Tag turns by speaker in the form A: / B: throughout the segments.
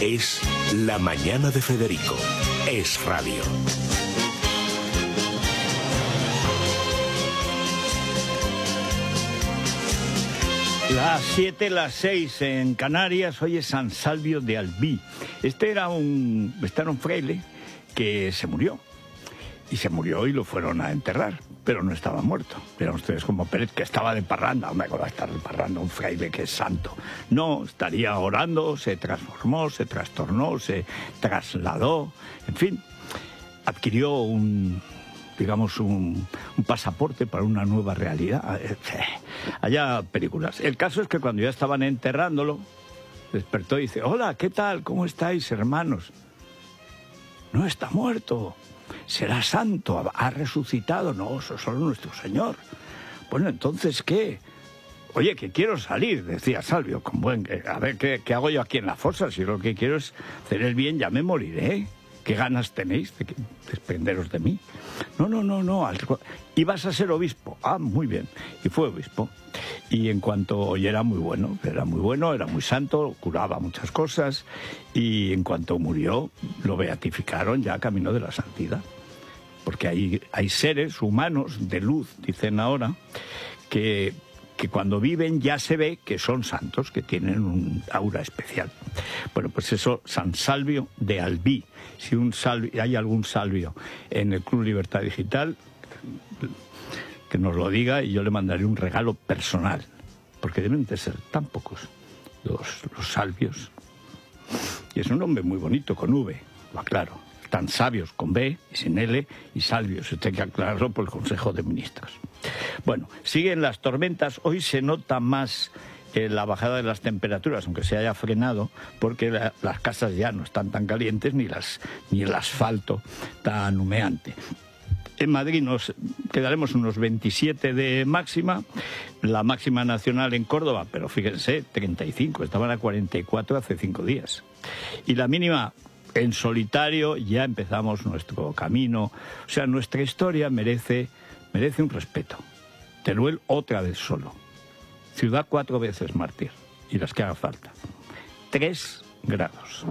A: Es La Mañana de Federico. Es radio.
B: Las 7, las 6 en Canarias. Hoy es San Salvio de Albí. Este era un fraile que se murió. Y se murió y lo fueron a enterrar, pero no estaba muerto. Verán ustedes como Pérez, que estaba de parranda. Hombre, ¿cómo va a estar de parranda un fraile que es santo? No, estaría orando, se transformó, se trastornó, se trasladó, en fin, adquirió un pasaporte para una nueva realidad. Allá películas. El caso es que cuando ya estaban enterrándolo, despertó y dice: hola, ¿qué tal? ¿Cómo estáis, hermanos? No está muerto. Será santo, ha resucitado. No, eso es solo nuestro Señor. Bueno, entonces, ¿qué? Oye, que quiero salir, decía Salvio, con buen... A ver, ¿qué hago yo aquí en la fosa? Si lo que quiero es hacer el bien, ya me moriré. ¿Qué ganas tenéis de desprenderos de mí? No. ¿Y vas a ser obispo? Ah, muy bien. Y fue obispo. Y en cuanto... Y era muy bueno, era muy santo, curaba muchas cosas. Y en cuanto murió, lo beatificaron ya camino de la santidad. Porque hay seres humanos de luz, dicen ahora, que cuando viven ya se ve que son santos, que tienen un aura especial. Bueno, pues eso, San Salvio de Albí. Si hay algún Salvio en el Club Libertad Digital, que nos lo diga y yo le mandaré un regalo personal, porque deben de ser tan pocos los salvios. Y es un nombre muy bonito, con V, lo aclaro. Tan sabios con B y sin L, y salvios, esto hay que aclararlo por el Consejo de Ministros. Bueno, siguen las tormentas. Hoy se nota más la bajada de las temperaturas, aunque se haya frenado, porque las casas ya no están tan calientes, ni el asfalto tan humeante. En Madrid nos quedaremos unos 27 de máxima, la máxima nacional en Córdoba, pero fíjense, 35, estaban a 44 hace 5 días. Y la mínima en solitario, ya empezamos nuestro camino. O sea, nuestra historia merece un respeto. Teruel otra vez solo. Ciudad 4 veces mártir, y las que haga falta. 3 grados.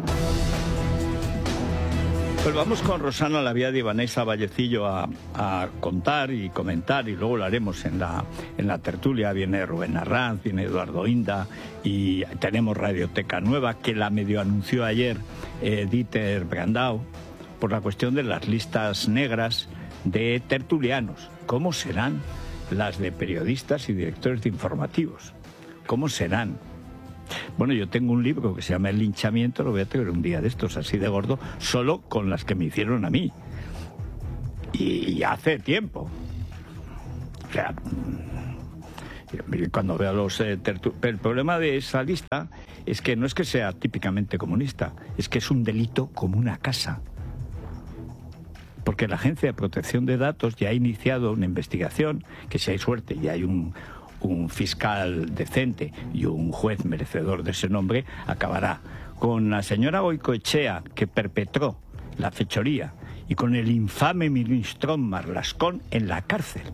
B: Pues vamos con Rosana Laviade y Vanessa Vallecillo a contar y comentar, y luego lo haremos en la tertulia. Viene Rubén Arranz, viene Eduardo Inda, y tenemos Radioteca Nueva, que la medio anunció ayer Dieter Brandau, por la cuestión de las listas negras de tertulianos. ¿Cómo serán las de periodistas y directores de informativos? ¿Cómo serán? Bueno, yo tengo un libro que se llama El linchamiento, lo voy a traer un día de estos, así de gordo, solo con las que me hicieron a mí. Y hace tiempo. O sea, cuando veo los el problema de esa lista es que no es que sea típicamente comunista, es que es un delito como una casa. Porque la Agencia de Protección de Datos ya ha iniciado una investigación, que si hay suerte y hay un fiscal decente y un juez merecedor de ese nombre, acabará con la señora Goicoechea, que perpetró la fechoría, y con el infame ministrón Marlascón en la cárcel,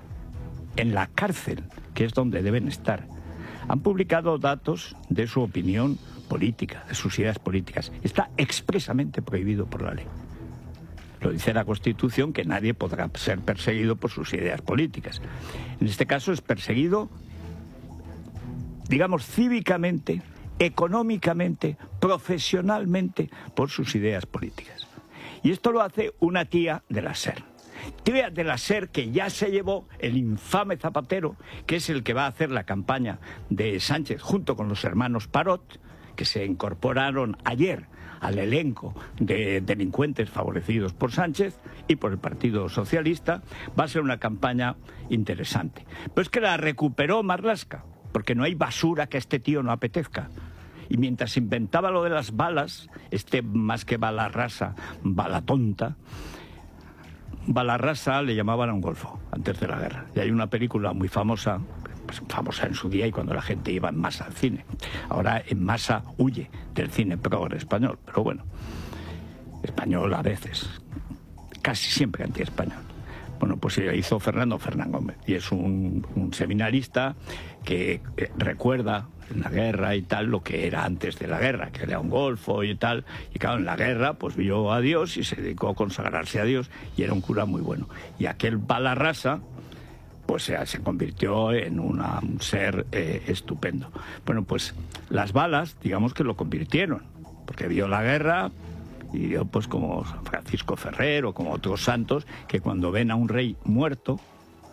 B: que es donde deben estar. Han publicado datos de su opinión política, de sus ideas políticas. Está expresamente prohibido por la ley. Lo dice la Constitución, que nadie podrá ser perseguido por sus ideas políticas. En este caso es perseguido, digamos, cívicamente, económicamente, profesionalmente, por sus ideas políticas. Y esto lo hace una tía de la SER. Tía de la SER que ya se llevó el infame Zapatero, que es el que va a hacer la campaña de Sánchez, junto con los hermanos Parot, que se incorporaron ayer al elenco de delincuentes favorecidos por Sánchez y por el Partido Socialista. Va a ser una campaña interesante. Pero es que la recuperó Marlaska, porque no hay basura que a este tío no apetezca. Y mientras inventaba lo de las balas, más que bala rasa, bala tonta, bala rasa le llamaban a un golfo antes de la guerra. Y hay una película muy famosa, pues famosa en su día y cuando la gente iba en masa al cine. Ahora en masa huye del cine progre español, pero bueno, español a veces, casi siempre anti-español. Bueno, pues hizo Fernando Gómez, y es un seminarista que recuerda en la guerra y tal lo que era antes de la guerra, que era un golfo y tal, y claro, en la guerra pues vio a Dios y se dedicó a consagrarse a Dios, y era un cura muy bueno. Y aquel bala rasa pues se convirtió en un ser estupendo. Bueno, pues las balas, digamos que lo convirtieron, porque vio la guerra y vio, pues como San Francisco Ferrer o como otros santos, que cuando ven a un rey muerto,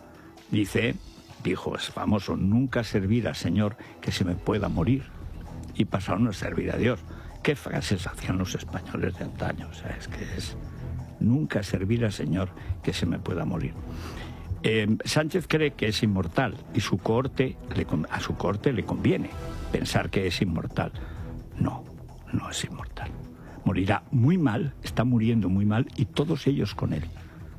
B: dijo, es famoso, nunca servir al Señor que se me pueda morir. Y pasaron a servir a Dios. ¿Qué frases hacían los españoles de antaño? O sea, es nunca servir al Señor que se me pueda morir. Sánchez cree que es inmortal y a su corte le conviene pensar que es inmortal. No es inmortal. Morirá muy mal, está muriendo muy mal, y todos ellos con él.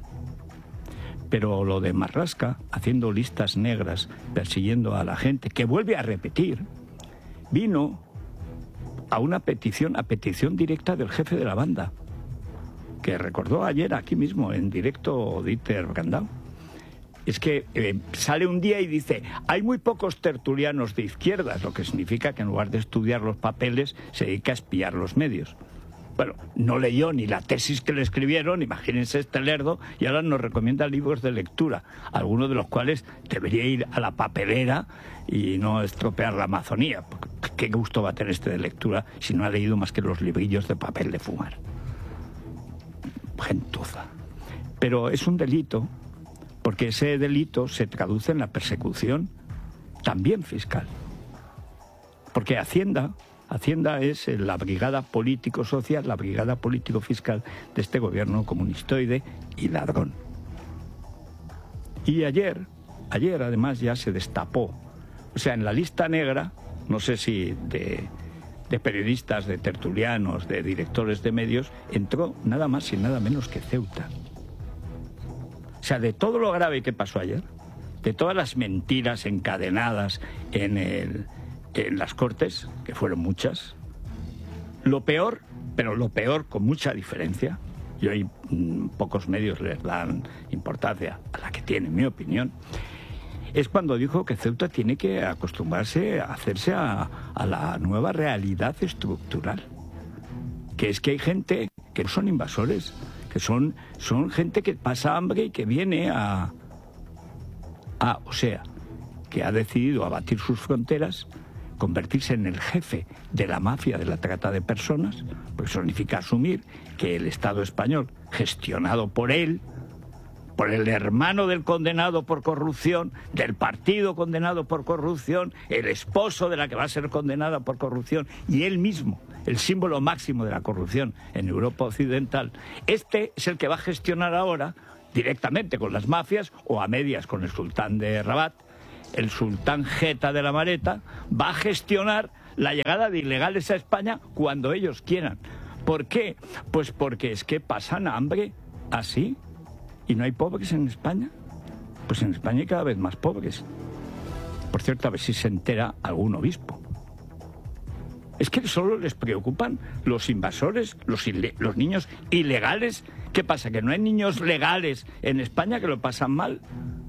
B: Pero lo de Marlaska, haciendo listas negras, persiguiendo a la gente, que vuelve a repetir, vino a una petición directa del jefe de la banda, que recordó ayer aquí mismo en directo Dieter Brandau. Es que sale un día y dice, hay muy pocos tertulianos de izquierdas, lo que significa que en lugar de estudiar los papeles se dedica a espiar los medios. Bueno, no leyó ni la tesis que le escribieron, imagínense este lerdo, y ahora nos recomienda libros de lectura, algunos de los cuales debería ir a la papelera y no estropear la Amazonía. ¿Qué gusto va a tener este de lectura si no ha leído más que los librillos de papel de fumar? Gentuza. Pero es un delito, porque ese delito se traduce en la persecución también fiscal. Porque Hacienda es la brigada político-social, la brigada político-fiscal de este gobierno comunistoide y ladrón. Y ayer además ya se destapó, o sea, en la lista negra, no sé si de periodistas, de tertulianos, de directores de medios, entró nada más y nada menos que Ceuta. O sea, de todo lo grave que pasó ayer, de todas las mentiras encadenadas en las Cortes, que fueron muchas, lo peor, pero lo peor con mucha diferencia, y hoy pocos medios les dan importancia a la que tiene, en mi opinión, es cuando dijo que Ceuta tiene que acostumbrarse a hacerse a la nueva realidad estructural. Que es que hay gente que no son invasores, que son gente que pasa hambre y que viene o sea, que ha decidido abatir sus fronteras, convertirse en el jefe de la mafia de la trata de personas, porque eso significa asumir que el Estado español, gestionado por él, por el hermano del condenado por corrupción, del partido condenado por corrupción, el esposo de la que va a ser condenada por corrupción, y él mismo, el símbolo máximo de la corrupción en Europa Occidental, este es el que va a gestionar ahora directamente con las mafias o a medias con el sultán de Rabat. El sultán Jeta de la Maleta va a gestionar la llegada de ilegales a España cuando ellos quieran. ¿Por qué? Pues porque es que pasan hambre así y no hay pobres en España. Pues en España hay cada vez más pobres. Por cierto, a ver si se entera algún obispo. Es que solo les preocupan los invasores, los niños ilegales. ¿Qué pasa? ¿Que no hay niños legales en España que lo pasan mal?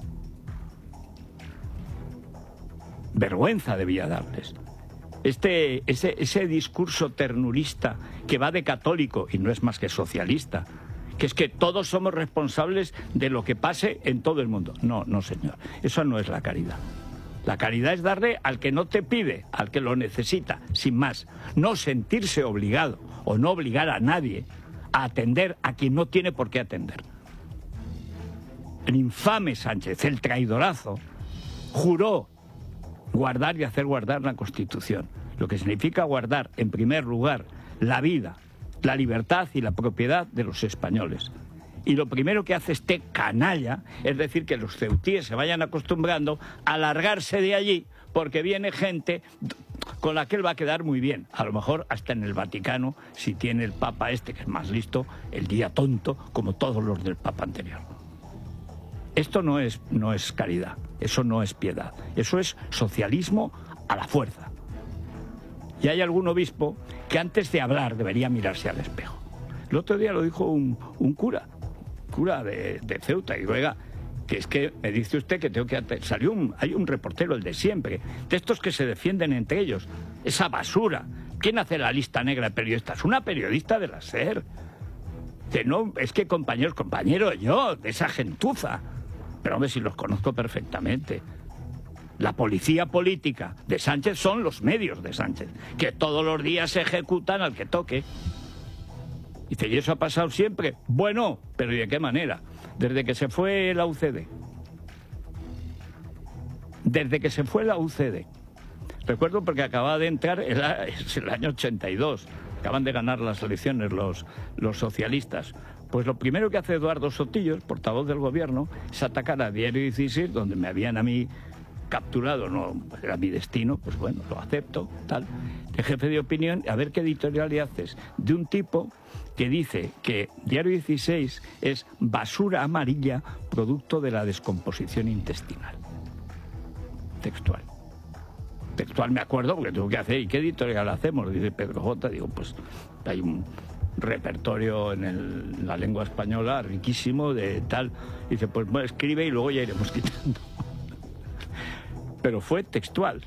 B: Vergüenza debía darles. Ese discurso ternurista que va de católico y no es más que socialista, que es que todos somos responsables de lo que pase en todo el mundo. No, señor, eso no es la caridad. La caridad es darle al que no te pide, al que lo necesita, sin más. No sentirse obligado o no obligar a nadie a atender a quien no tiene por qué atender. El infame Sánchez, el traidorazo, juró guardar y hacer guardar la Constitución, lo que significa guardar, en primer lugar, la vida, la libertad y la propiedad de los españoles. Y lo primero que hace este canalla es decir que los ceutíes se vayan acostumbrando a largarse de allí porque viene gente con la que él va a quedar muy bien. A lo mejor hasta en el Vaticano, si tiene el Papa este, que es más listo, el día tonto, como todos los del Papa anterior. Esto no es caridad, eso no es piedad, eso es socialismo a la fuerza. Y hay algún obispo que antes de hablar debería mirarse al espejo. El otro día lo dijo un cura de Ceuta, y digo, oiga, que es que me dice usted que tengo que... hay un reportero, el de siempre, de estos que se defienden entre ellos. Esa basura. ¿Quién hace la lista negra de periodistas? Una periodista de la SER. Que no, es que compañero yo, de esa gentuza. Pero hombre, si los conozco perfectamente. La policía política de Sánchez son los medios de Sánchez, que todos los días se ejecutan al que toque. Dice, ¿y eso ha pasado siempre? Bueno, pero ¿y de qué manera? Desde que se fue la UCD. Desde que se fue la UCD. Recuerdo porque acababa de entrar, es el año 82, acaban de ganar las elecciones los socialistas. Pues lo primero que hace Eduardo Sotillos, portavoz del gobierno, es atacar a Diario 16, donde me habían a mí capturado, no era mi destino, pues bueno, lo acepto, tal, de jefe de opinión, a ver qué editorial le haces de un tipo que dice que Diario 16 es basura amarilla producto de la descomposición intestinal. Textual. Textual me acuerdo porque tengo que hacer, ¿y qué editorial hacemos? Dice Pedro J. Digo, pues hay un repertorio en la lengua española riquísimo de tal. Dice, pues bueno, escribe y luego ya iremos quitando. Pero fue textual.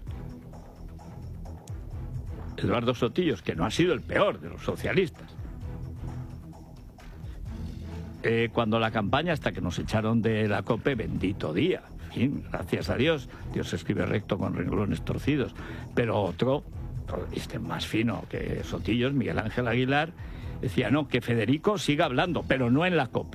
B: Eduardo Sotillos, que no ha sido el peor de los socialistas. Cuando la campaña, hasta que nos echaron de la COPE, bendito día. En fin, gracias a Dios. Dios escribe recto con renglones torcidos. Pero otro, más fino que Sotillos, Miguel Ángel Aguilar, decía, no, que Federico siga hablando, pero no en la COPE.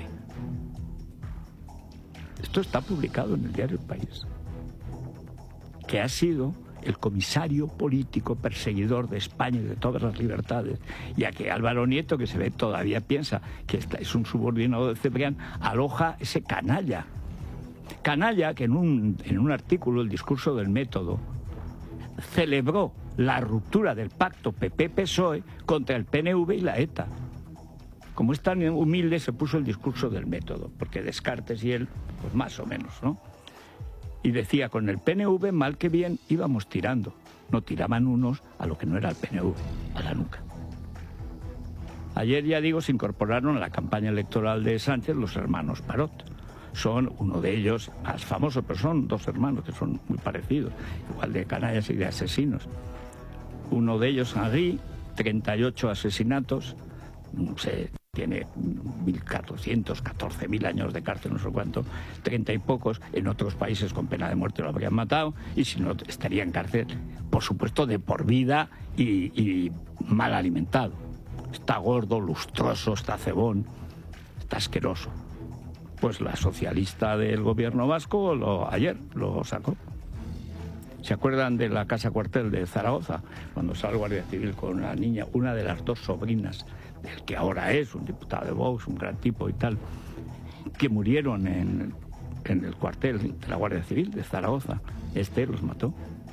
B: Esto está publicado en el diario El País. Que ha sido el comisario político perseguidor de España y de todas las libertades, y a que Álvaro Nieto, que se ve todavía piensa que es un subordinado de Cebrián, aloja ese canalla. Canalla que en un artículo, El discurso del método, celebró la ruptura del pacto PP-PSOE contra el PNV y la ETA. Como es tan humilde, se puso El discurso del método, porque Descartes y él, pues más o menos, ¿no? Y decía, con el PNV, mal que bien, íbamos tirando. No tiraban unos a lo que no era el PNV, a la nuca. Ayer, ya digo, se incorporaron a la campaña electoral de Sánchez los hermanos Parot. Son uno de ellos, más famoso, pero son dos hermanos que son muy parecidos, igual de canallas y de asesinos. Uno de ellos, Henri, 38 asesinatos, tiene 1.400, 14.000 años de cárcel, no sé cuánto, 30 y pocos, en otros países con pena de muerte lo habrían matado, y si no, estaría en cárcel, por supuesto, de por vida y mal alimentado. Está gordo, lustroso, está cebón, está asqueroso. Pues la socialista del gobierno vasco ayer lo sacó. ¿Se acuerdan de la casa cuartel de Zaragoza? Cuando sale el Guardia Civil con una niña, una de las dos sobrinas del que ahora es un diputado de Vox, un gran tipo y tal, que murieron en el cuartel de la Guardia Civil de Zaragoza. Los mató.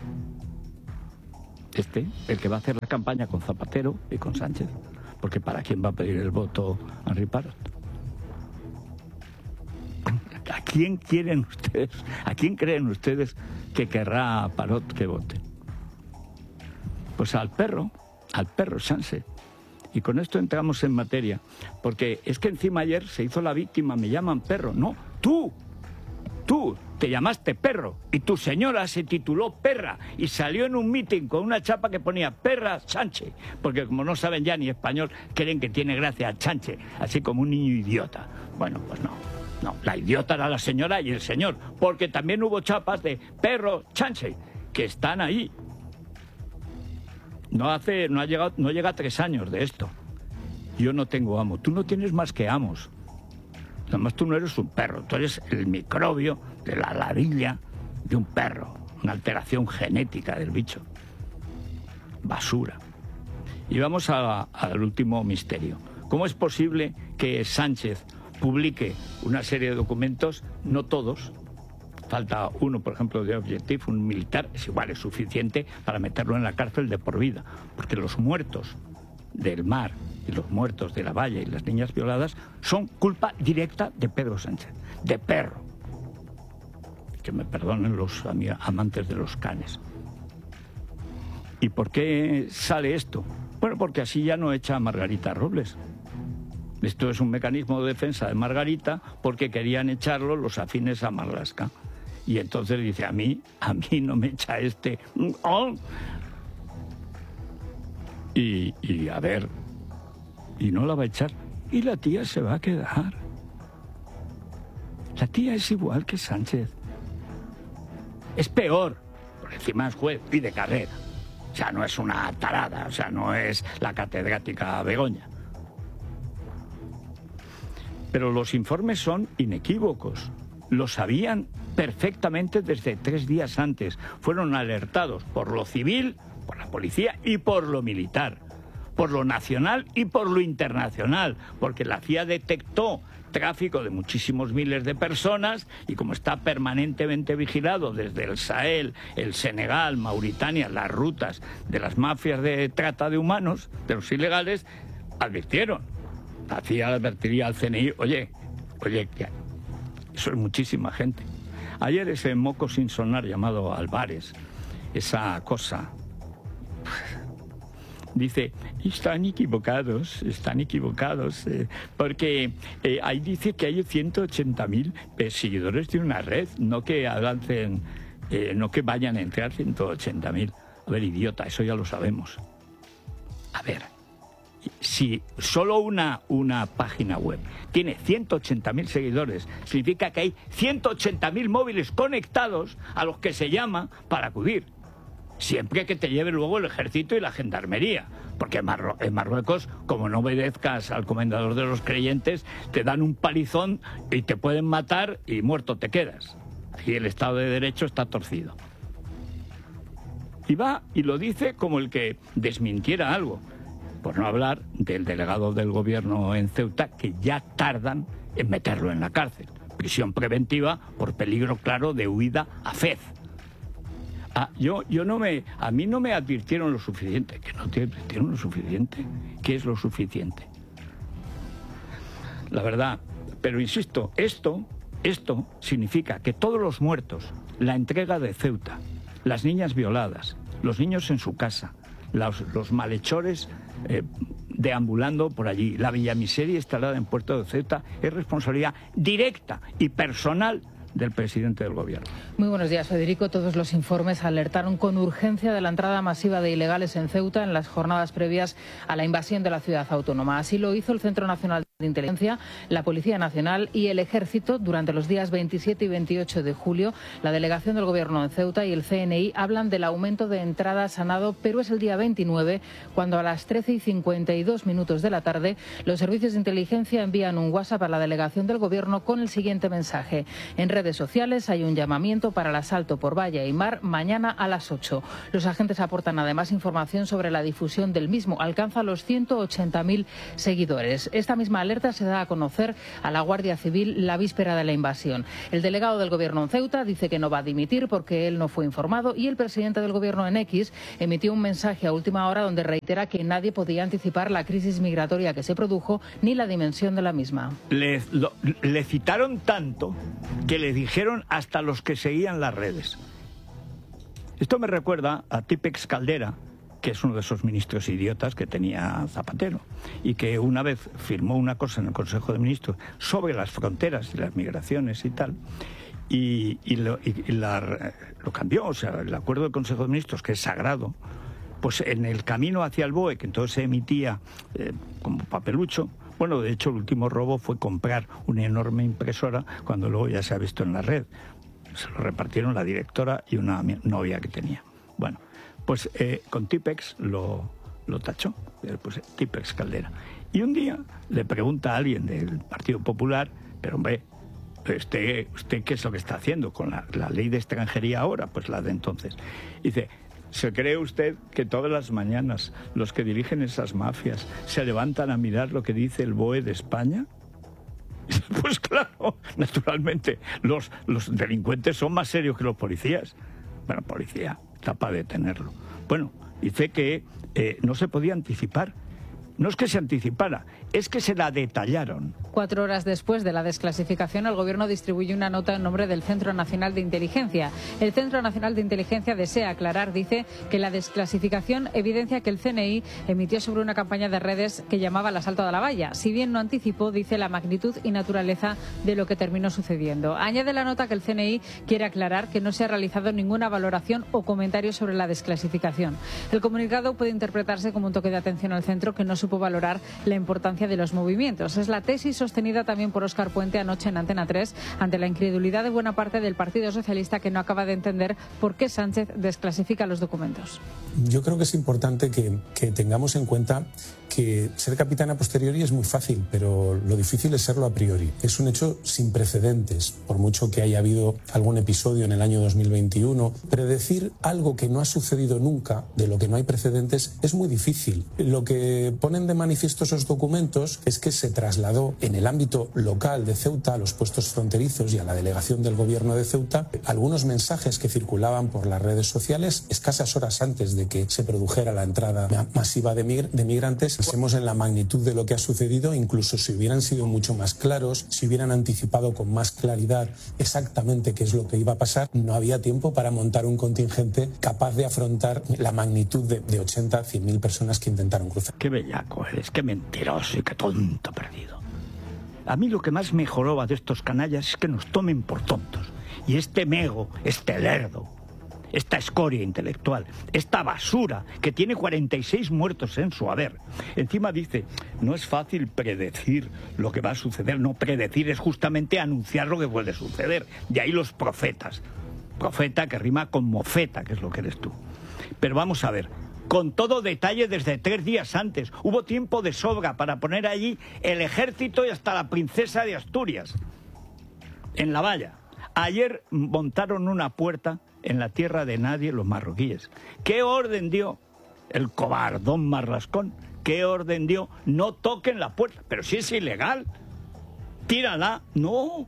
B: El que va a hacer la campaña con Zapatero y con Sánchez. Porque ¿para quién va a pedir el voto Henri Parot? ¿A quién quieren ustedes? ¿A quién creen ustedes que querrá Parot que vote? Pues al perro Sánchez. Y con esto entramos en materia, porque es que encima ayer se hizo la víctima, me llaman perro. No, tú te llamaste perro y tu señora se tituló perra y salió en un mitin con una chapa que ponía perra Sánchez, porque como no saben ya ni español, creen que tiene gracia Sánchez, así como un niño idiota. Bueno, pues no, la idiota era la señora y el señor, porque también hubo chapas de perro Sánchez que están ahí. No llega a 3 años de esto. Yo no tengo amo. Tú no tienes más que amos. Además, tú no eres un perro. Tú eres el microbio de la ladilla de un perro. Una alteración genética del bicho. Basura. Y vamos al último misterio. ¿Cómo es posible que Sánchez publique una serie de documentos, no todos? Falta uno, por ejemplo, de Objective, un militar, es suficiente para meterlo en la cárcel de por vida, porque los muertos del mar y los muertos de la valla y las niñas violadas son culpa directa de Pedro Sánchez, de perro. Que me perdonen los amantes de los canes. ¿Y por qué sale esto? Bueno, porque así ya no echa a Margarita Robles. Esto es un mecanismo de defensa de Margarita porque querían echarlo los afines a Marlaska. Y entonces dice, a mí no me echa este. ¡Oh! Y a ver, y no la va a echar. Y la tía se va a quedar. La tía es igual que Sánchez. Es peor, por encima es juez y de carrera. O sea, no es una tarada, o sea, no es la catedrática Begoña. Pero los informes son inequívocos. Lo sabían perfectamente desde 3 días antes. Fueron alertados por lo civil, por la policía y por lo militar. Por lo nacional y por lo internacional. Porque la CIA detectó tráfico de muchísimos miles de personas y como está permanentemente vigilado desde el Sahel, el Senegal, Mauritania, las rutas de las mafias de trata de humanos, de los ilegales, advirtieron. La CIA advertiría al CNI, oye, que eso es muchísima gente. Ayer ese moco sin sonar llamado Álvarez, esa cosa, dice, están equivocados, porque ahí dice que hay 180.000 seguidores de una red, no que avancen, no que vayan a entrar 180.000. A ver, idiota, eso ya lo sabemos. A ver, si solo una página web tiene 180.000 seguidores, significa que hay 180.000 móviles conectados a los que se llama para acudir. Siempre que te lleve luego el ejército y la gendarmería. Porque en Marruecos, como no obedezcas al comendador de los creyentes, te dan un palizón y te pueden matar y muerto te quedas. Aquí el Estado de Derecho está torcido. Y va y lo dice como el que desmintiera algo. Por no hablar del delegado del gobierno en Ceuta, que ya tardan en meterlo en la cárcel. Prisión preventiva por peligro claro de huida a Fez. A mí no me advirtieron lo suficiente. ¿Que no te advirtieron lo suficiente? ¿Qué es lo suficiente? La verdad, pero insisto, esto significa que todos los muertos, la entrega de Ceuta, las niñas violadas, los niños en su casa, los malhechores deambulando por allí, la villamiseria instalada en Puerto de Ceuta, es responsabilidad directa y personal del presidente del gobierno.
C: Muy buenos días, Federico. Todos los informes alertaron con urgencia de la entrada masiva de ilegales en Ceuta en las jornadas previas a la invasión de la ciudad autónoma. Así lo hizo el Centro Nacional de Inteligencia, la Policía Nacional y el Ejército durante los días 27 y 28 de julio. La delegación del gobierno en Ceuta y el CNI hablan del aumento de entradas sanado, pero es el día 29 cuando a las 13:52 de la tarde los servicios de inteligencia envían un WhatsApp a la delegación del gobierno con el siguiente mensaje. En redes sociales hay un llamamiento para el asalto por valla y mar mañana a las 8. Los agentes aportan además información sobre la difusión del mismo. Alcanza los 180.000 seguidores. Esta misma alerta se da a conocer a la Guardia Civil la víspera de la invasión. El delegado del gobierno en Ceuta dice que no va a dimitir porque él no fue informado y el presidente del gobierno en X emitió un mensaje a última hora donde reitera que nadie podía anticipar la crisis migratoria que se produjo ni la dimensión de la misma.
B: Le citaron tanto que le dijeron hasta los que seguían las redes. Esto me recuerda a Típex Caldera, que es uno de esos ministros idiotas que tenía Zapatero y que una vez firmó una cosa en el Consejo de Ministros sobre las fronteras y las migraciones y tal, y lo cambió. O sea, el acuerdo del Consejo de Ministros, que es sagrado, pues en el camino hacia el BOE, que entonces se emitía como papelucho. Bueno, de hecho, el último robo fue comprar una enorme impresora, cuando luego ya se ha visto en la red. Se lo repartieron la directora y una novia que tenía. Bueno, pues con Típex lo tachó, pues Típex Caldera. Y un día le pregunta a alguien del Partido Popular, pero hombre, ¿usted qué es lo que está haciendo con la ley de extranjería ahora? Pues la de entonces. Dice, ¿se cree usted que todas las mañanas los que dirigen esas mafias se levantan a mirar lo que dice el BOE de España? Pues claro, naturalmente, los delincuentes son más serios que los policías. Bueno, policía, capaz de detenerlo. Bueno, dice que no se podía anticipar No es que se anticipara, es que se la detallaron.
C: 4 horas después de la desclasificación, el Gobierno distribuye una nota en nombre del Centro Nacional de Inteligencia. El Centro Nacional de Inteligencia desea aclarar, dice, que la desclasificación evidencia que el CNI emitió sobre una campaña de redes que llamaba al asalto a la valla. Si bien no anticipó, dice, la magnitud y naturaleza de lo que terminó sucediendo. Añade la nota que el CNI quiere aclarar que no se ha realizado ninguna valoración o comentario sobre la desclasificación. El comunicado puede interpretarse como un toque de atención al centro que no supo valorar la importancia de los movimientos. Es la tesis sostenida también por Óscar Puente anoche en Antena 3 ante la incredulidad de buena parte del Partido Socialista, que no acaba de entender por qué Sánchez desclasifica los documentos.
D: Yo creo que es importante que tengamos en cuenta que ser capitán a posteriori es muy fácil, pero lo difícil es serlo a priori. Es un hecho sin precedentes, por mucho que haya habido algún episodio en el año 2021. Predecir algo que no ha sucedido nunca, de lo que no hay precedentes, es muy difícil. Lo que ponen de manifiesto esos documentos es que se trasladó en el ámbito local de Ceuta, a los puestos fronterizos y a la delegación del gobierno de Ceuta, algunos mensajes que circulaban por las redes sociales escasas horas antes de que se produjera la entrada masiva de migrantes. Pensemos en la magnitud de lo que ha sucedido, incluso si hubieran sido mucho más claros, si hubieran anticipado con más claridad exactamente qué es lo que iba a pasar, no había tiempo para montar un contingente capaz de afrontar la magnitud de 80, 100.000 personas que intentaron cruzar.
B: Qué bellaco eres, qué mentiroso y qué tonto perdido. A mí lo que más me joroba de estos canallas es que nos tomen por tontos. Y este mego, este lerdo, esta escoria intelectual, esta basura que tiene 46 muertos en su haber. Encima dice, no es fácil predecir lo que va a suceder. No, predecir es justamente anunciar lo que puede suceder. De ahí los profetas. Profeta que rima con mofeta, que es lo que eres tú. Pero vamos a ver, con todo detalle desde 3 días antes. Hubo tiempo de sobra para poner allí el ejército y hasta la princesa de Asturias en la valla. Ayer montaron una puerta en la tierra de nadie los marroquíes. ¿Qué orden dio el cobardón Marrascón? ¿Qué orden dio? No toquen la puerta. Pero si es ilegal, tírala. No.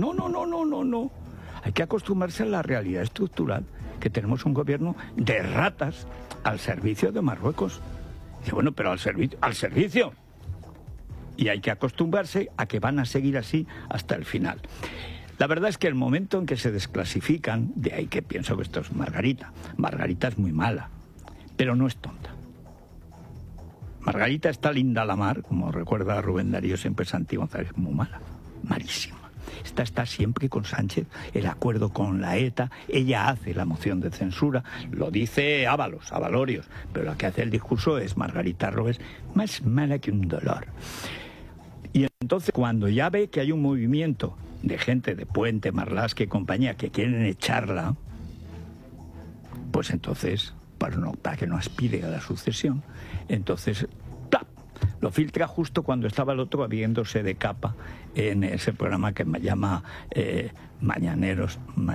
B: Hay que acostumbrarse a la realidad estructural, que tenemos un gobierno de ratas al servicio de Marruecos. Dice, bueno, pero al servicio. Y hay que acostumbrarse a que van a seguir así hasta el final. La verdad es que el momento en que se desclasifican, de ahí que pienso que esto es Margarita. Margarita es muy mala, pero no es tonta. Margarita está linda a la mar, como recuerda Rubén Darío siempre Santi González, muy mala, malísima. Esta está siempre con Sánchez, el acuerdo con la ETA, ella hace la moción de censura, lo dice Avalorios, pero la que hace el discurso es Margarita Robles, más mala que un dolor. Y entonces cuando ya ve que hay un movimiento de gente de Puente, Marlaska y compañía que quieren echarla, pues entonces, para que no aspire a la sucesión, entonces lo filtra justo cuando estaba el otro viéndose de capa en ese programa que me llama Mañaneros.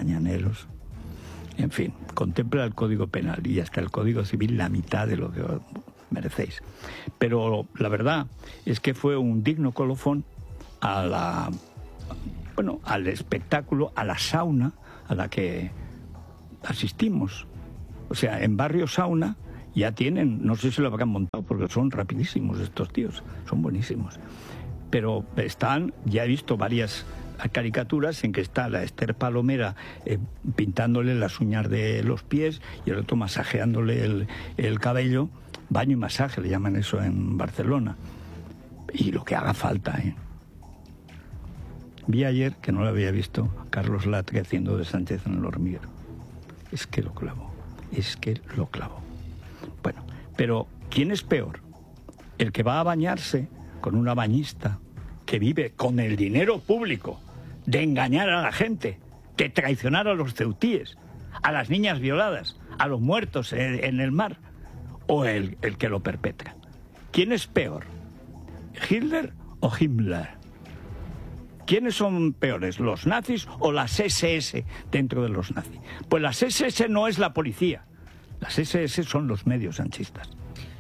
B: En fin, contempla el Código Penal y hasta el Código Civil la mitad de lo que merecéis. Pero la verdad es que fue un digno colofón al espectáculo, a la sauna a la que asistimos. O sea, en Barrio Sauna ya tienen, no sé si lo habrán montado porque son rapidísimos estos tíos, son buenísimos. Pero ya he visto varias caricaturas en que está la Esther Palomera pintándole las uñas de los pies y el otro masajeándole el cabello. Baño y masaje le llaman eso en Barcelona. Y lo que haga falta, Vi ayer, que no lo había visto, Carlos Latre haciendo de Sánchez en el hormiguero. Es que lo clavó. Bueno, pero ¿quién es peor? El que va a bañarse con una bañista que vive con el dinero público de engañar a la gente, de traicionar a los ceutíes, a las niñas violadas, a los muertos en el mar, o el que lo perpetra. ¿Quién es peor? ¿Hitler o Himmler? ¿Quiénes son peores, los nazis o las SS dentro de los nazis? Pues las SS no es la policía, las SS son los medios sanchistas.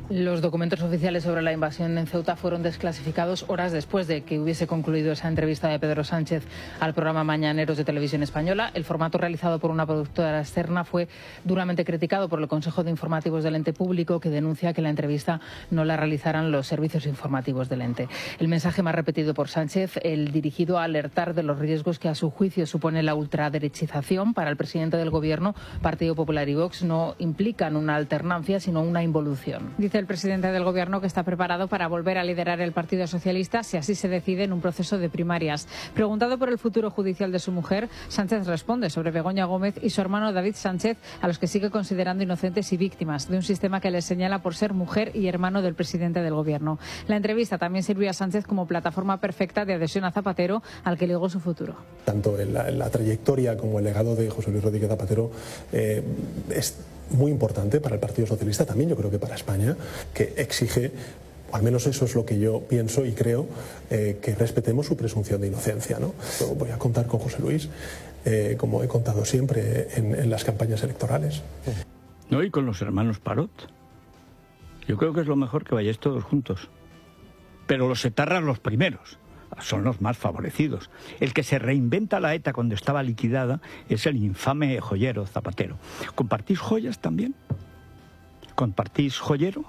C: Los documentos oficiales sobre la invasión en Ceuta fueron desclasificados horas después de que hubiese concluido esa entrevista de Pedro Sánchez al programa Mañaneros de Televisión Española. El formato realizado por una productora externa fue duramente criticado por el Consejo de Informativos del ente público, que denuncia que la entrevista no la realizaran los servicios informativos del ente. El mensaje más repetido por Sánchez, el dirigido a alertar de los riesgos que a su juicio supone la ultraderechización para el presidente del Gobierno, Partido Popular y Vox, no implican una alternancia, sino una involución.
E: Dice el presidente del Gobierno que está preparado para volver a liderar el Partido Socialista si así se decide en un proceso de primarias. Preguntado por el futuro judicial de su mujer, Sánchez responde sobre Begoña Gómez y su hermano David Sánchez, a los que sigue considerando inocentes y víctimas de un sistema que les señala por ser mujer y hermano del presidente del Gobierno. La entrevista también sirvió a Sánchez como plataforma perfecta de adhesión a Zapatero, al que ligó su futuro.
F: Tanto la trayectoria como el legado de José Luis Rodríguez Zapatero es muy importante para el Partido Socialista, también yo creo que para España, que exige, o al menos eso es lo que yo pienso y creo, que respetemos su presunción de inocencia, ¿no? Yo voy a contar con José Luis, como he contado siempre en las campañas electorales.
B: No, y con los hermanos Parot. Yo creo que es lo mejor que vayáis todos juntos. Pero los etarras los primeros. Son los más favorecidos. El que se reinventa la ETA cuando estaba liquidada es el infame joyero Zapatero. ¿Compartís joyas también? ¿Compartís joyero?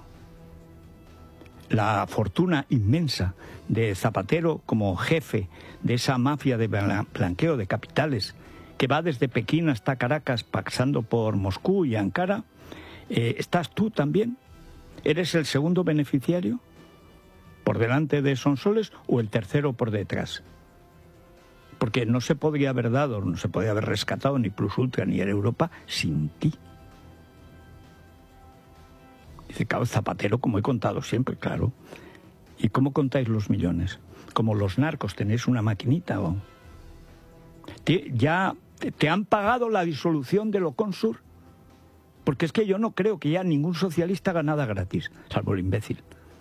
B: La fortuna inmensa de Zapatero como jefe de esa mafia de blanqueo de capitales que va desde Pekín hasta Caracas, pasando por Moscú y Ankara, ¿estás tú también? ¿Eres el segundo beneficiario? ¿Por delante de Sonsoles o el tercero por detrás? Porque no se podría haber dado, no se podría haber rescatado ni Plus Ultra ni Air Europa sin ti. Dice, claro, Zapatero, como he contado siempre, claro. ¿Y cómo contáis los millones? ¿Como los narcos tenéis una maquinita o...? ¿Ya te han pagado la disolución de Loconsur? Porque es que yo no creo que ya ningún socialista haga nada gratis, salvo el imbécil.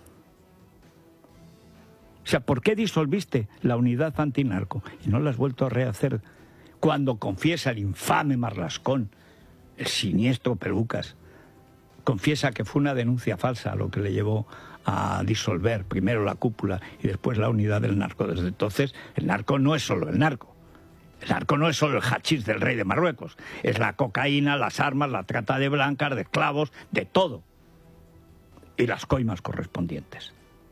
B: O sea, ¿por qué disolviste la unidad antinarco y no la has vuelto a rehacer cuando confiesa el infame Marlascón, el siniestro Pelucas? Confiesa que fue una denuncia falsa lo que le llevó a disolver primero la cúpula y después la unidad del narco. Desde entonces, el narco no es solo el narco. El narco no es solo el hachís del rey de Marruecos. Es la cocaína, las armas, la trata de blancas, de esclavos, de todo. Y las coimas correspondientes.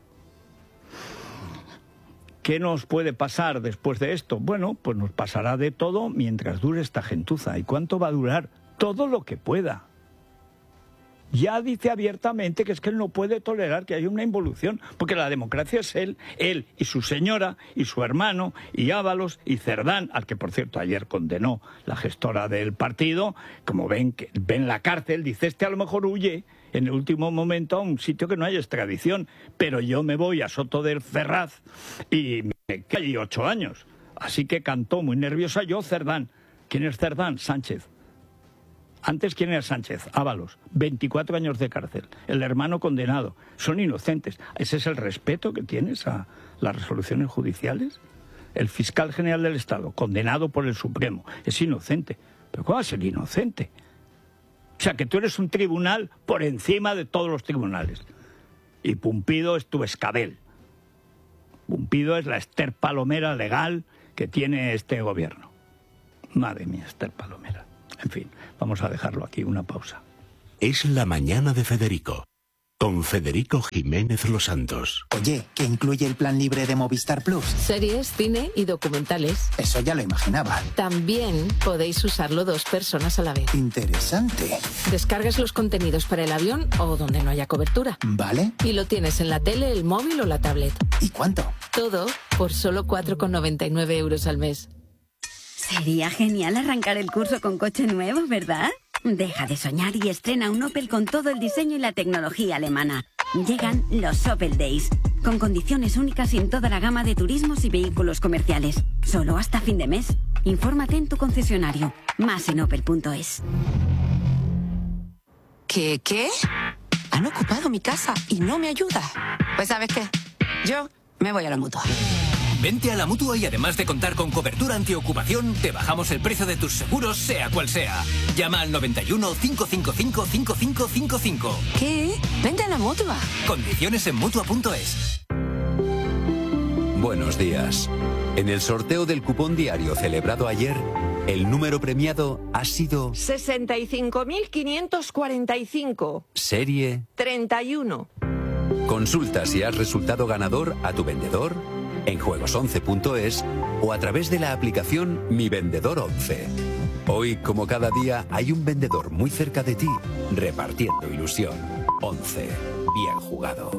B: ¿Qué nos puede pasar después de esto? Bueno, pues nos pasará de todo mientras dure esta gentuza. ¿Y cuánto va a durar? Todo lo que pueda. Ya dice abiertamente que es que él no puede tolerar que haya una involución, porque la democracia es él y su señora, y su hermano, y Ábalos, y Cerdán, al que por cierto ayer condenó la gestora del partido. Como ven la cárcel, dice, a lo mejor huye en el último momento a un sitio que no haya extradición, pero yo me voy a Soto del Ferraz y me quedo allí 8 años. Así que cantó muy nerviosa yo, Cerdán. ¿Quién es Cerdán? Sánchez. Antes, ¿quién era Sánchez? Ábalos. 24 años de cárcel. El hermano condenado. Son inocentes. ¿Ese es el respeto que tienes a las resoluciones judiciales? El fiscal general del Estado, condenado por el Supremo, es inocente. ¿Pero cómo va a ser inocente? O sea, que tú eres un tribunal por encima de todos los tribunales. Y Pumpido es tu escabel. Pumpido es la Esther Palomera legal que tiene este gobierno. Madre mía, Esther Palomera. En fin, vamos a dejarlo aquí, una pausa.
A: Es la mañana de Federico, con Federico Jiménez Los Santos.
G: Oye, ¿qué incluye el plan libre de Movistar Plus?
H: Series, cine y documentales.
G: Eso ya lo imaginaba.
H: También podéis usarlo 2 personas a la vez.
G: Interesante.
H: Descargas los contenidos para el avión o donde no haya cobertura.
G: Vale.
H: Y lo tienes en la tele, el móvil o la tablet.
G: ¿Y cuánto?
H: Todo por solo 4,99 euros al mes.
I: Sería genial arrancar el curso con coche nuevo, ¿verdad? Deja de soñar y estrena un Opel con todo el diseño y la tecnología alemana. Llegan los Opel Days, con condiciones únicas en toda la gama de turismos y vehículos comerciales. Solo hasta fin de mes. Infórmate en tu concesionario. Más en opel.es.
J: ¿Qué? Han ocupado mi casa y no me ayuda. Pues ¿sabes qué? Yo me voy a la Mutua.
K: Vente a la Mutua y además de contar con cobertura antiocupación, te bajamos el precio de tus seguros, sea cual sea. Llama al 91 555 5555.
J: ¿Qué? Vente a la Mutua.
K: Condiciones en Mutua.es.
L: Buenos días. En el sorteo del cupón diario celebrado ayer, el número premiado ha sido
J: 65.545.
L: Serie
J: 31.
L: Consulta si has resultado ganador a tu vendedor en juegos11.es o a través de la aplicación Mi Vendedor 11. Hoy, como cada día, hay un vendedor muy cerca de ti repartiendo ilusión. 11. Bien jugado.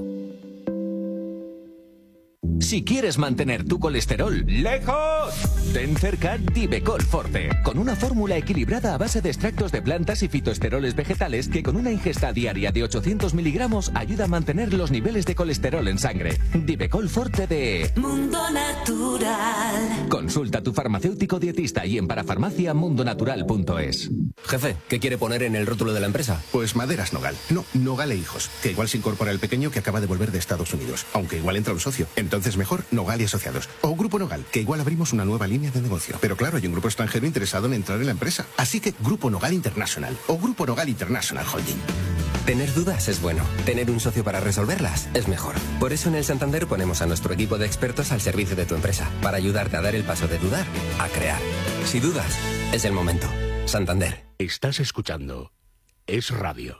M: Si quieres mantener tu colesterol lejos, ten cerca Divecol Forte, con una fórmula equilibrada a base de extractos de plantas y fitoesteroles vegetales que con una ingesta diaria de 800 miligramos ayuda a mantener los niveles de colesterol en sangre. Divecol Forte de
N: Mundo Natural.
M: Consulta a tu farmacéutico dietista y en parafarmaciamundonatural.es.
O: Jefe, ¿qué quiere poner en el rótulo de la empresa?
P: Pues Maderas Nogal. No, Nogal e Hijos, que igual se incorpora el pequeño que acaba de volver de Estados Unidos, aunque igual entra un socio. Entonces mejor Nogal y Asociados. O Grupo Nogal, que igual abrimos una nueva línea de negocio. Pero claro, hay un grupo extranjero interesado en entrar en la empresa. Así que Grupo Nogal International o Grupo Nogal International Holding.
O: Tener dudas es bueno. Tener un socio para resolverlas es mejor. Por eso en el Santander ponemos a nuestro equipo de expertos al servicio de tu empresa, para ayudarte a dar el paso de dudar a crear. Si dudas, es el momento. Santander.
A: Estás escuchando Es Radio.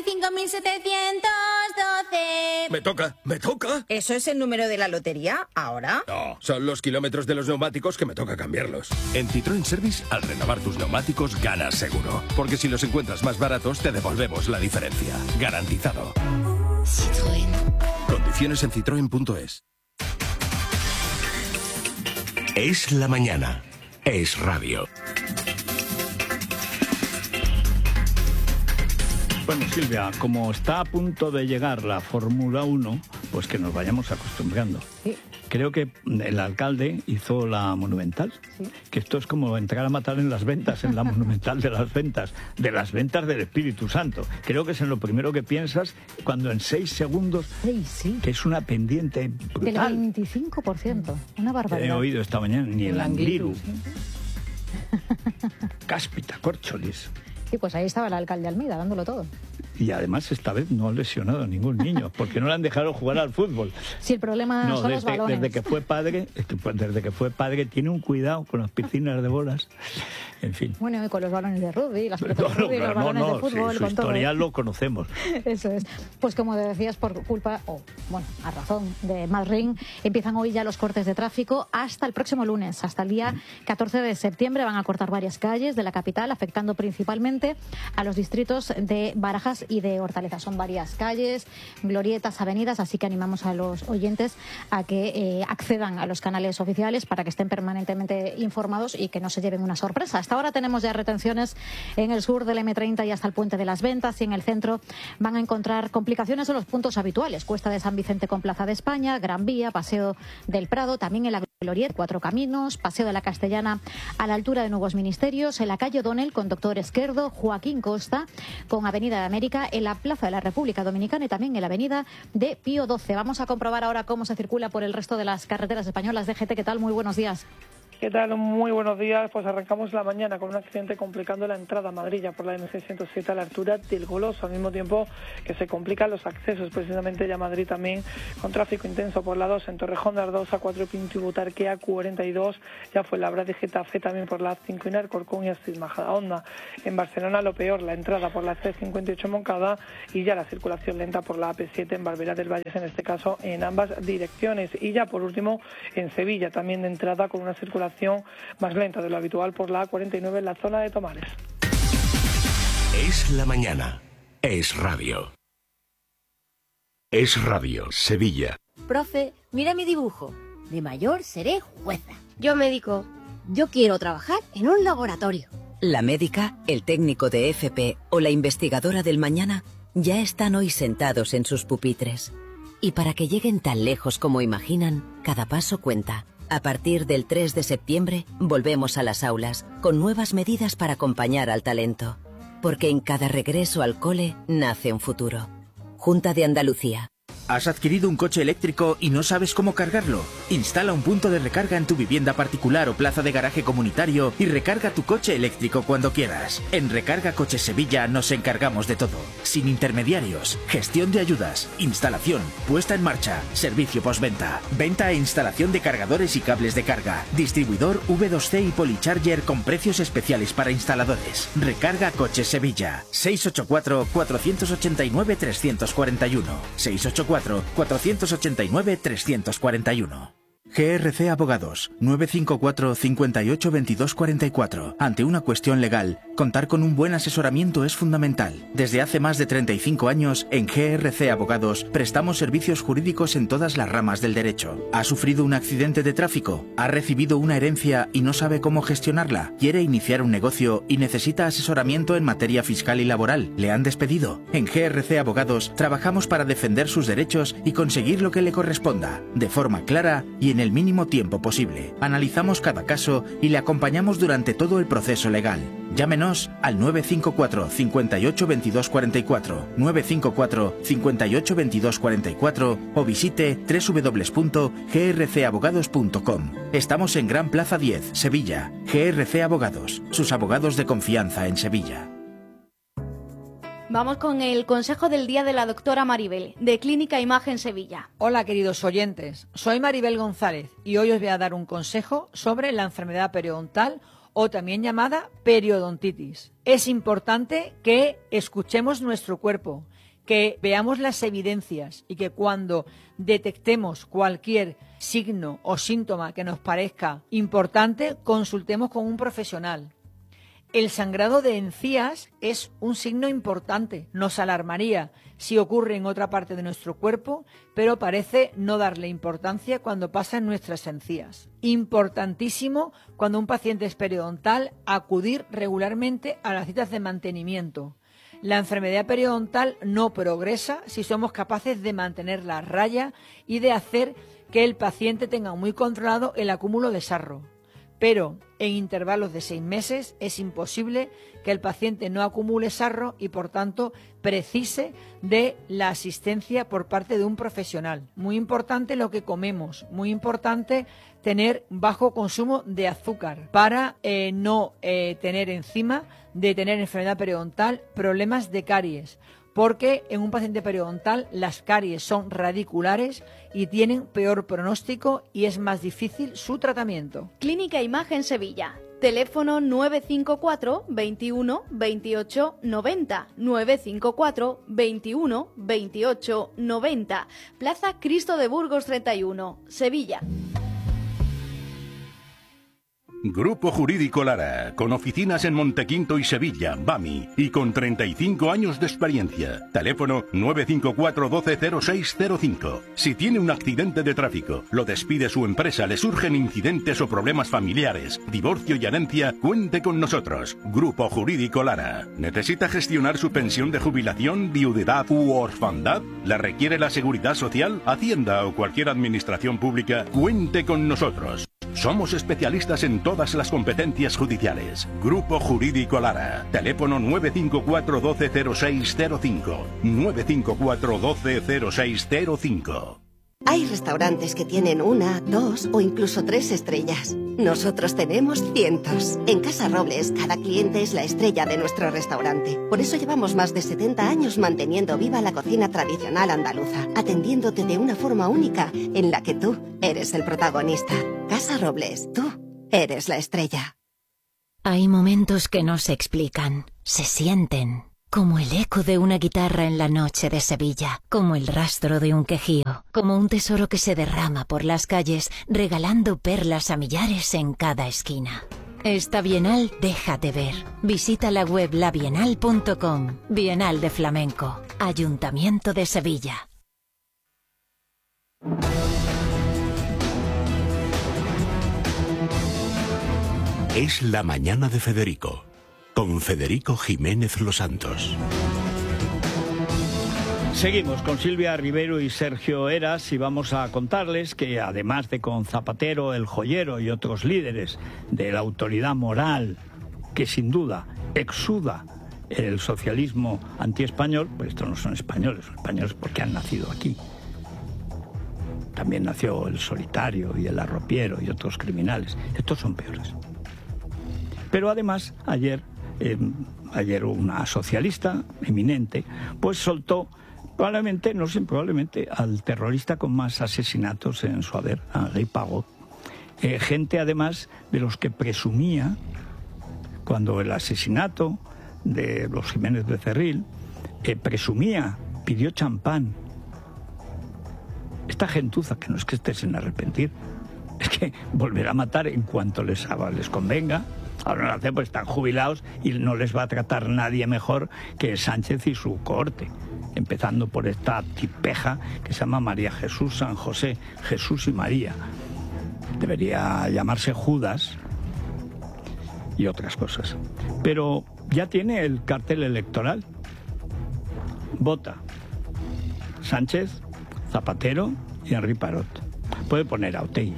Q: 45.712.
R: Me toca.
Q: ¿Eso es el número de la lotería ahora?
R: No, son los kilómetros de los neumáticos que me toca cambiarlos.
S: En Citroën Service, al renovar tus neumáticos, ganas seguro. Porque si los encuentras más baratos, te devolvemos la diferencia. Garantizado.
N: Citroën.
S: Condiciones en citroen.es.
A: Es la mañana. Es Radio.
B: Bueno, Silvia, como está a punto de llegar la Fórmula 1, pues que nos vayamos acostumbrando.
E: Sí.
B: Creo que el alcalde hizo la Monumental,
E: sí.
B: Que esto es como entrar a matar en las ventas, en la Monumental de las ventas del Espíritu Santo. Creo que es en lo primero que piensas cuando en 6 segundos,
E: sí.
B: Que es una pendiente brutal.
E: Del 25%, una barbaridad.
B: He oído esta mañana, ni el Angliru.
E: Sí.
B: Cáspita, Córcholis.
E: Sí, pues ahí estaba el alcalde Almeida dándolo todo.
B: Y además esta vez no ha lesionado a ningún niño, porque no le han dejado jugar al fútbol.
E: Sí, el problema son los balones.
B: Desde que fue padre tiene un cuidado con las piscinas de bolas. En fin.
E: Bueno, y con los balones de rugby, las pelotas de rugby, los balones de fútbol,
B: sí,
E: con todo.
B: Su historial lo conocemos.
E: Eso es. Pues como decías, por culpa, a razón de Madrid, empiezan hoy ya los cortes de tráfico hasta el próximo lunes, hasta el día 14 de septiembre. Van a cortar varias calles de la capital, afectando principalmente a los distritos de Barajas y de Hortaleza. Son varias calles, glorietas, avenidas, así que animamos a los oyentes a que accedan a los canales oficiales para que estén permanentemente informados y que no se lleven una sorpresa. Hasta ahora tenemos ya retenciones en el sur del M30 y hasta el Puente de las Ventas, y en el centro van a encontrar complicaciones en los puntos habituales: Cuesta de San Vicente con Plaza de España, Gran Vía, Paseo del Prado, también en la Glorieta, Cuatro Caminos, Paseo de la Castellana a la altura de Nuevos Ministerios, en la calle O'Donnell con Doctor Esquerdo, Joaquín Costa con Avenida de América, en la Plaza de la República Dominicana y también en la Avenida de Pío XII. Vamos a comprobar ahora cómo se circula por el resto de las carreteras españolas. DGT, ¿qué tal? Muy buenos días.
T: ¿Qué tal? Muy buenos días. Pues arrancamos la mañana con un accidente complicando la entrada a Madrid ya por la M607 a la altura del Goloso, al mismo tiempo que se complican los accesos precisamente ya a Madrid también, con tráfico intenso por la 2 en Torrejón de Ardoz, A4 Pinto y Butarque, A42, ya fue la de Getafe, también por la A5 en Alcorcón y Asís Majadahonda. En Barcelona lo peor, la entrada por la C58 Moncada y ya la circulación lenta por la AP7 en Barberá del Valles, en este caso en ambas direcciones. Y ya por último en Sevilla, también de entrada con una circulación más lenta de lo habitual por la A49 en la zona de Tomares.
A: Es la mañana. Es Radio. Es Radio, Sevilla.
U: Profe, mira mi dibujo. De mayor seré jueza. Yo médico. Yo quiero trabajar en un laboratorio.
V: La médica, el técnico de FP o la investigadora del mañana ya están hoy sentados en sus pupitres. Y para que lleguen tan lejos como imaginan, cada paso cuenta. A partir del 3 de septiembre, volvemos a las aulas, con nuevas medidas para acompañar al talento. Porque en cada regreso al cole nace un futuro. Junta de Andalucía.
C: ¿Has adquirido un coche eléctrico y no sabes cómo cargarlo? Instala un punto de recarga en tu vivienda particular o plaza de garaje comunitario y recarga tu coche eléctrico cuando quieras. En Recarga Coches Sevilla nos encargamos de todo. Sin intermediarios, gestión de ayudas, instalación, puesta en marcha, servicio postventa, venta e instalación de cargadores y cables de carga, distribuidor V2C y Polycharger con precios especiales para instaladores. Recarga Coches Sevilla. 684-489-341. 684-489-341. GRC Abogados, 954 58 22 44. Ante una cuestión legal, contar con un buen asesoramiento es fundamental. Desde hace más de 35 años, en GRC Abogados, prestamos servicios jurídicos en todas las ramas del derecho. ¿Ha sufrido un accidente de tráfico? ¿Ha recibido una herencia y no sabe cómo gestionarla? ¿Quiere iniciar un negocio y necesita asesoramiento en materia fiscal y laboral? ¿Le han despedido? En GRC Abogados, trabajamos para defender sus derechos y conseguir lo que le corresponda, de forma clara y en el mínimo tiempo posible. Analizamos cada caso y le acompañamos durante todo el proceso legal. Llámenos al 954 58 22 44, 954 58 22 44 o visite www.grcabogados.com. Estamos en Gran Plaza 10, Sevilla. GRC Abogados, sus abogados de confianza en Sevilla.
D: Vamos con el consejo del día de la doctora Maribel, de Clínica Imagen Sevilla.
W: Hola, queridos oyentes. Soy Maribel González y hoy os voy a dar un consejo sobre la enfermedad periodontal o también llamada periodontitis. Es importante que escuchemos nuestro cuerpo, que veamos las evidencias y que cuando detectemos cualquier signo o síntoma que nos parezca importante, consultemos con un profesional. El sangrado de encías es un signo importante. Nos alarmaría si ocurre en otra parte de nuestro cuerpo, pero parece no darle importancia cuando pasa en nuestras encías. Importantísimo cuando un paciente es periodontal acudir regularmente a las citas de mantenimiento. La enfermedad periodontal no progresa si somos capaces de mantenerla a raya y de hacer que el paciente tenga muy controlado el acúmulo de sarro. Pero en intervalos de 6 meses es imposible que el paciente no acumule sarro y, por tanto, precise de la asistencia por parte de un profesional. Muy importante lo que comemos, muy importante tener bajo consumo de azúcar para no tener encima de tener enfermedad periodontal problemas de caries. Porque en un paciente periodontal las caries son radiculares y tienen peor pronóstico y es más difícil su tratamiento.
D: Clínica Imagen Sevilla. Teléfono 954 21 28 90, 954 21 28 90. Plaza Cristo de Burgos 31, Sevilla.
S: Grupo Jurídico Lara, con oficinas en Montequinto y Sevilla, BAMI, y con 35 años de experiencia. Teléfono 954 12 0605. Si tiene un accidente de tráfico, lo despide su empresa, le surgen incidentes o problemas familiares, divorcio y herencia, cuente con nosotros. Grupo Jurídico Lara. ¿Necesita gestionar su pensión de jubilación, viudedad u orfandad? ¿La requiere la Seguridad Social, Hacienda o cualquier administración pública? Cuente con nosotros. Somos especialistas en todas las competencias judiciales. Grupo Jurídico Lara. Teléfono 954 12 0605. 954 12 0605.
X: Hay restaurantes que tienen 1, 2 o incluso 3 estrellas. Nosotros tenemos cientos. En Casa Robles, cada cliente es la estrella de nuestro restaurante. Por eso llevamos más de 70 años manteniendo viva la cocina tradicional andaluza, atendiéndote de una forma única en la que tú eres el protagonista. Casa Robles, tú eres la estrella.
V: Hay momentos que no se explican, se sienten. Como el eco de una guitarra en la noche de Sevilla, como el rastro de un quejío, como un tesoro que se derrama por las calles, regalando perlas a millares en cada esquina. Esta Bienal déjate ver. Visita la web labienal.com. Bienal de Flamenco. Ayuntamiento de Sevilla.
A: Es la mañana de Federico, con Federico Jiménez Los Santos.
B: Seguimos con Silvia Rivero y Sergio Heras y vamos a contarles que además de con Zapatero, el joyero y otros líderes de la autoridad moral que sin duda exuda el socialismo antiespañol, pues estos no son españoles, son españoles porque han nacido aquí. también nació el Solitario y el Arropiero y otros criminales. Estos son peores. Pero además, ayer una socialista eminente, pues soltó probablemente, no sé, probablemente al terrorista con más asesinatos en su haber, a Henri Parot. Gente además de los que presumía cuando el asesinato de los Jiménez Becerril, presumía, pidió champán. Esta gentuza, que no es que esté sin arrepentir, es que volverá a matar en cuanto les convenga. Ahora no lo hacen, pues están jubilados y no les va a tratar nadie mejor que Sánchez y su cohorte. Empezando por esta tipeja que se llama María Jesús San José, Jesús y María. Debería llamarse Judas y otras cosas. Pero ya tiene el cartel electoral. Vota Sánchez, Zapatero y Henri Parot. Puede poner a Otegi.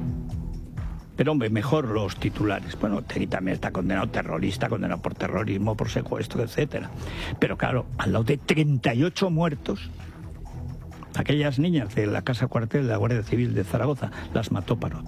B: Pero, hombre, mejor los titulares. Bueno, Otegi también está condenado, terrorista, condenado por terrorismo, por secuestro, etcétera. Pero claro, al lado de 38 muertos, aquellas niñas de la Casa Cuartel de la Guardia Civil de Zaragoza las mató Parot.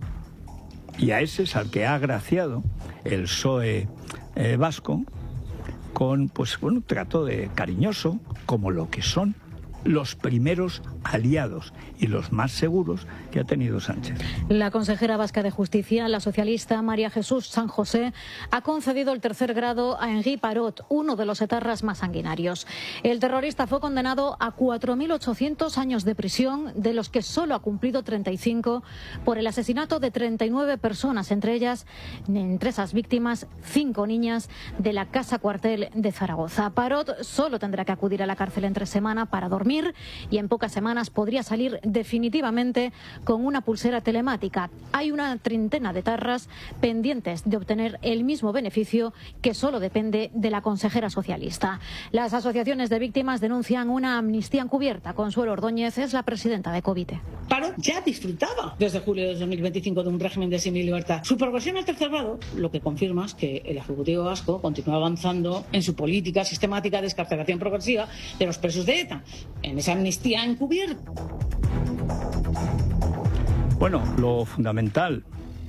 B: Y a ese es al que ha agraciado el PSOE vasco con, pues, un trato de cariñoso, como lo que son los primeros aliados y los más seguros que ha tenido Sánchez.
E: La consejera vasca de Justicia, la socialista María Jesús San José, ha concedido el tercer grado a Henri Parot, uno de los etarras más sanguinarios. El terrorista fue condenado a 4.800 años de prisión, de los que solo ha cumplido 35 por el asesinato de 39 personas, entre esas víctimas, 5 niñas de la Casa Cuartel de Zaragoza. Parot solo tendrá que acudir a la cárcel entre semana para dormir y en pocas semanas podría salir definitivamente con una pulsera telemática. Hay una treintena de etarras pendientes de obtener el mismo beneficio, que solo depende de la consejera socialista. Las asociaciones de víctimas denuncian una amnistía encubierta. Consuelo Ordóñez es la presidenta de Covite.
F: Parot ya disfrutaba desde julio de 2025 de un régimen de semilibertad. Su progresión al tercer grado lo que confirma es que el Ejecutivo vasco continúa avanzando en su política sistemática de excarcelación progresiva de los presos de ETA, en esa amnistía encubierta.
B: Bueno, lo fundamental.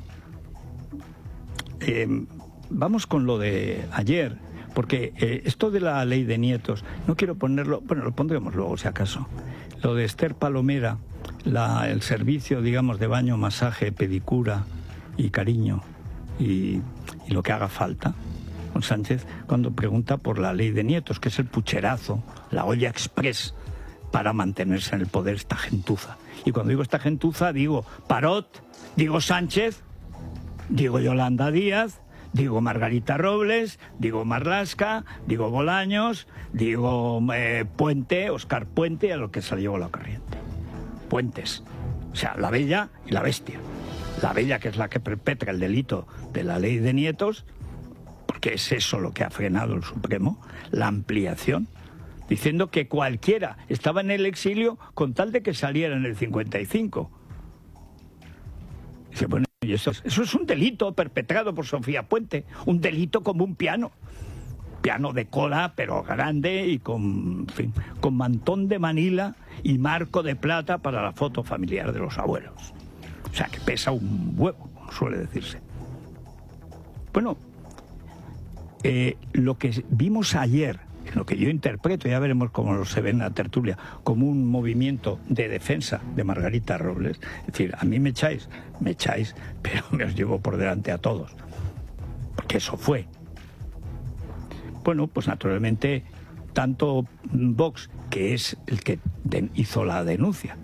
B: Vamos con lo de ayer, porque esto de la ley de nietos, no quiero ponerlo, bueno, lo pondremos luego si acaso. Lo de Esther Palomera, el servicio, digamos, de baño, masaje, pedicura y cariño y lo que haga falta con Sánchez cuando pregunta por la ley de nietos, que es el pucherazo, la olla express para mantenerse en el poder esta gentuza. Y cuando digo esta gentuza, digo Parot, digo Sánchez, digo Yolanda Díaz, digo Margarita Robles, digo Marlaska, digo Bolaños, digo Puente, Óscar Puente, a lo que se le llevó la corriente. Puentes. O sea, la bella y la bestia. La bella, que es la que perpetra el delito de la ley de nietos, porque es eso lo que ha frenado el Supremo, la ampliación, diciendo que cualquiera estaba en el exilio con tal de que saliera en el 55. Dice, bueno, y eso es un delito perpetrado por Sofía Puente, un delito como un piano de cola, pero grande y con mantón de Manila y marco de plata para la foto familiar de los abuelos. O sea, que pesa un huevo, como suele decirse. Bueno, lo que vimos ayer, lo que yo interpreto, ya veremos cómo se ve en la tertulia, como un movimiento de defensa de Margarita Robles. Es decir, a mí me echáis, pero me os llevo por delante a todos. Porque eso fue. Bueno, pues naturalmente, tanto Vox, que es el que hizo la denuncia,